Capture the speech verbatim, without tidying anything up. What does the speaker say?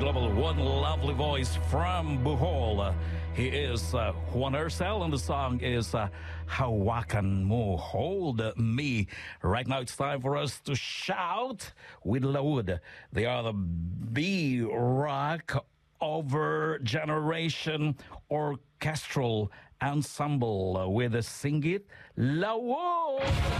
Global. One lovely voice from Bohol. Uh, he is uh, Juan Urcel, and the song is uh, Hawakan Mo, Hold Me. Right now, it's time for us to shout with Laud. They are the B-Rock over generation orchestral ensemble with a Sing It Laud.